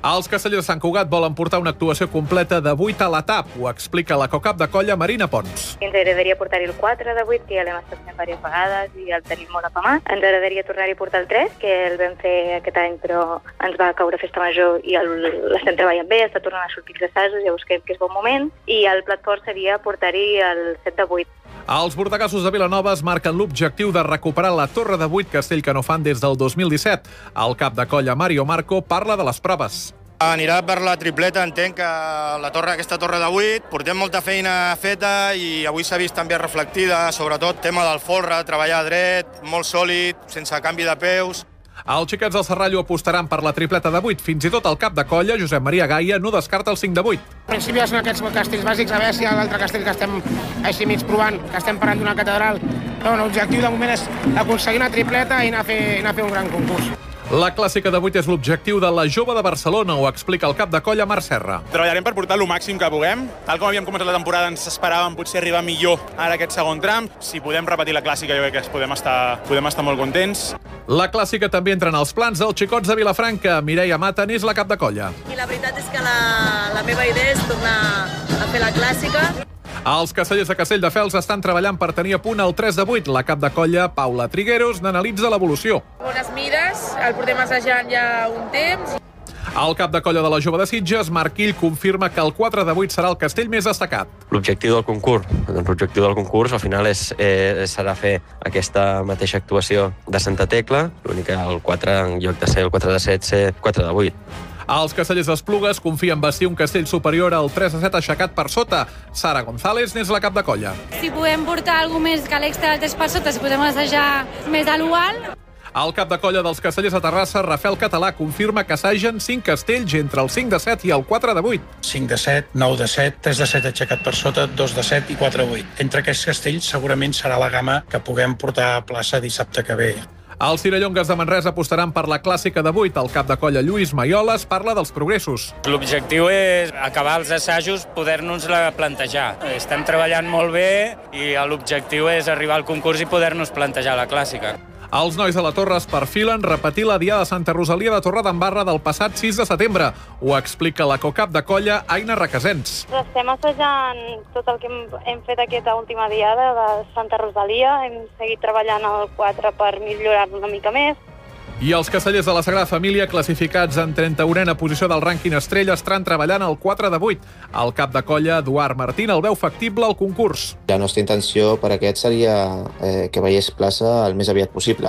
Els castellers de Sant Cugat volen portar una actuació completa de 8 a la TAP. Ho explica la cocap de colla Marina Pons. Ens agradaria portar-hi el 4 de 8, que ja l'hem estat fent diverses vegades i el tenim molt apamat. Ens agradaria tornar-hi a portar el 3, que el vam fer aquest any, però ens va caure festa major i l'estem treballant bé, està tornant a sortir els assajos, llavors crec que és bon moment. I el plat fort seria portar-hi el 7 de 8. Els bordegassos de Vilanova es marquen l'objectiu de recuperar la Torre de 8 castell que no fan des del 2017. El cap de colla Mario Marco parla de les proves. Anirà per la tripleta, entenc que aquesta torre de 8, portem molta feina feta i avui s'ha vist també reflectida, sobretot tema del folre, treballar dret, molt sòlid, sense canvi de peus. Els xiquets del Serrallo apostaran per la tripleta de 8. Fins i tot el cap de colla, Josep Maria Gaia, no descarta el 5 de 8. En principi són aquests castells bàsics, a veure si l'altre castell que estem així mig provant, que estem parlant d'una catedral. Però l'objectiu de moment és aconseguir una tripleta i anar a fer un gran concurs. La clàssica de 8 és l'objectiu de la Jove de Barcelona, ho explica el cap de colla Marc Serra. Treballarem per portar el màxim que puguem. Tal com havíem començat la temporada, ens esperàvem potser arribar millor ara aquest segon tram. Si podem repetir la clàssica, jo crec que podem estar molt contents. La clàssica també entra en els plans dels xicots de Vilafranca. Mireia Mata n'és la cap de colla. I la veritat és que la meva idea és tornar a fer la clàssica. Els castellers de Castelldefels estan treballant per tenir a punt el 3 de 8. La cap de colla, Paula Trigueros, n'analitza l'evolució. Bones mides, el portem assajant ja un temps. El cap de colla de la Jove de Sitges, Marc Ill, confirma que el 4 de 8 serà el castell més destacat. L'objectiu del concurs al final serà fer aquesta mateixa actuació de Santa Tecla, l'únic que el 4, en lloc de ser el 4 de 7, ser 4 de 8. Els castellers d'Esplugues confien vestir un castell superior al 3 de 7 aixecat per sota. Sara González n'és la cap de colla. Si podem portar alguna més que l'extra del 3 per sota, si podem assajar més a l'UAL. El cap de colla dels castellers de Terrassa, Rafael Català, confirma que assagen 5 castells entre el 5 de 7 i el 4 de 8. 5 de 7, 9 de 7, 3 de 7 aixecat per sota, 2 de 7 i 4 de 8. Entre aquests castells segurament serà la gamma que puguem portar a plaça dissabte que ve. Els cirellongues de Manresa apostaran per la clàssica de 8. El cap de colla Lluís Maioles parla dels progressos. L'objectiu és acabar els assajos, poder-nos-la plantejar. Estem treballant molt bé i l'objectiu és arribar al concurs i poder-nos plantejar la clàssica. Els nois de la Torre es perfilen repetir la Diada de Santa Rosalia de Torredembarra del passat 6 de setembre. Ho explica la cocap de colla Aina Requesens. Estem assajant tot el que hem fet aquesta última Diada de Santa Rosalia. Hem seguit treballant el 4 per millorar-lo una mica més. I els castellers de la Sagrada Família, classificats en 31a posició del rànquing estrella, estaran treballant el 4 de 8. El cap de colla, Eduard Martín, el veu factible al concurs. La nostra intenció per aquest seria que veiés plaça el més aviat possible.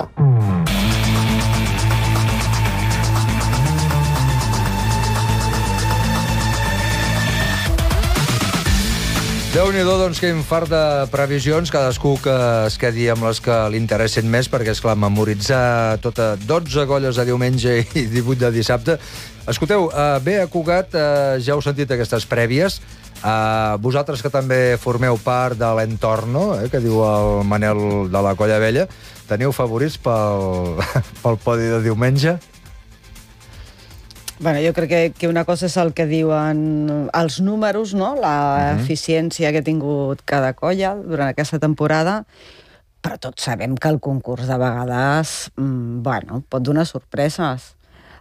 Déu-n'hi-do, doncs, que infart de previsions, cadascú que es quedi amb les que li interessen més, perquè, esclar, memoritzar 12 colles de diumenge i 18 de dissabte. Escolteu, bé a Cugat, ja heu sentit aquestes prèvies. Vosaltres que també formeu part de l'entorno, que diu el Manel de la Colla Vella, teniu favorits pel podi de diumenge? Bueno, jo crec que una cosa és el que diuen els números, no? L'eficiència que ha tingut cada colla durant aquesta temporada, però tots sabem que el concurs de vegades pot donar sorpreses.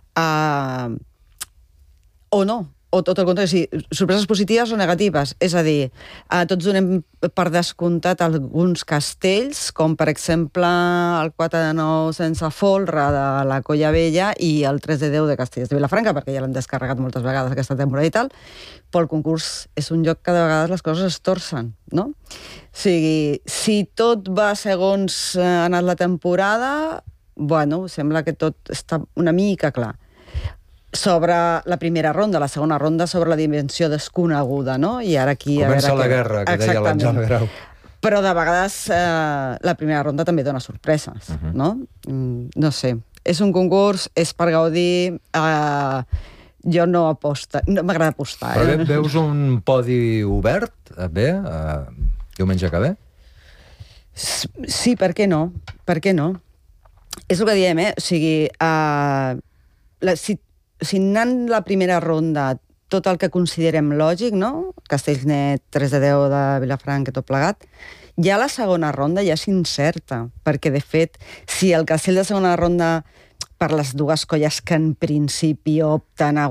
O no, o tot el contrari, sorpreses positives o negatives. És a dir, tots donem per descomptat alguns castells, com per exemple el 4 de 9 sense folre de la Colla Vella i el 3 de 10 de Castellers de Vilafranca, perquè ja l'han descarregat moltes vegades aquesta temporada i tal, però el concurs és un lloc que de vegades les coses es torcen, no? O sigui, si tot va segons ha anat la temporada, bueno, sembla que tot està una mica clar. Sobre la primera ronda, la segona ronda, sobre la dimensió desconeguda, no? I ara aquí... Comença la guerra, que deia l'Àngel Grau. Però de vegades la primera ronda també dona sorpreses, no? No sé. És un concurs, és per gaudir... Jo no aposto, no m'agrada apostar. Però veus un podi obert, bé, diumenge que ve? Sí, per què no? Per què no? És el que diem, O sigui, si anant la primera ronda tot el que considerem lògic, no? Castellnet, 3 de 10 de Vilafranca, tot plegat, ja la segona ronda ja s'incerta, perquè, de fet, si el castell de segona ronda per les dues colles que en principi opten a